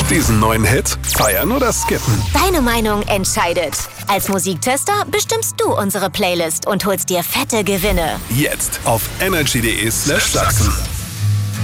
Diesen neuen Hit feiern oder skippen? Deine Meinung entscheidet. Als Musiktester bestimmst du unsere Playlist und holst dir fette Gewinne. Jetzt auf energy.de/Sachsen.